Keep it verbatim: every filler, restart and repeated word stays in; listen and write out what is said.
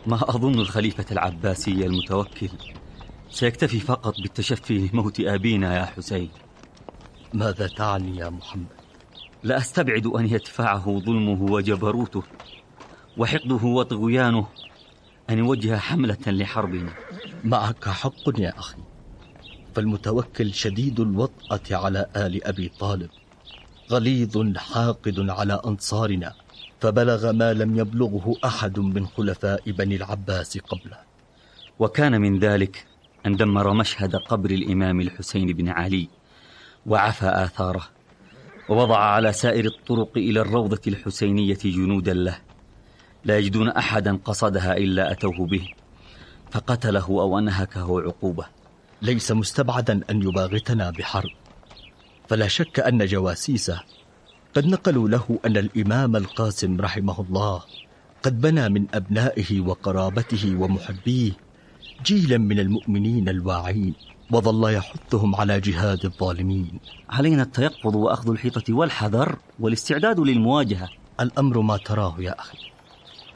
ما أظن الخليفة العباسي المتوكل سيكتفي فقط بالتشفي لموت أبينا يا حسين. ماذا تعني يا محمد؟ لا أستبعد أن يدفعه ظلمه وجبروته وحقده وطغيانه أن يوجه حملة لحربنا. معك حق يا أخي، فالمتوكل شديد الوطأة على آل أبي طالب، غليظ حاقد على أنصارنا، فبلغ ما لم يبلغه أحد من خلفاء بني العباس قبله. وكان من ذلك أن دمر مشهد قبر الإمام الحسين بن علي وعفى آثاره، ووضع على سائر الطرق إلى الروضة الحسينية جنودا له لا يجدون أحدا قصدها إلا أتوه به فقتله أو أنهكه عقوبة. ليس مستبعدا أن يباغتنا بحرب، فلا شك أن جواسيسه قد نقلوا له أن الإمام القاسم رحمه الله قد بنى من أبنائه وقرابته ومحبيه جيلا من المؤمنين الواعين، وظل يحثهم على جهاد الظالمين. علينا التيقظ وأخذ الحيطة والحذر والاستعداد للمواجهة. الأمر ما تراه يا أخي،